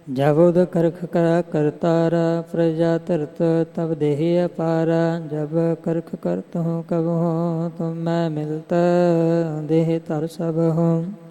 जब उद करख करा करतारा प्रजा तरत तब देहि अपारा। जब करख करत हूँ कब हो तुम मैं मिलत देह तर सब हो।